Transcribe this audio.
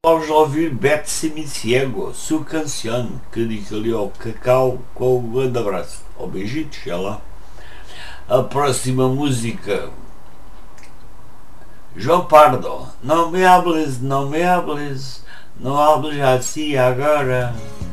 Vamos ouvir Betsy Miciego, sua canção, que diz ali ao Cacau, com um grande abraço. Ao beijito, já lá. A próxima música, João Pardo, não me hables, não me hables, não hables assim agora.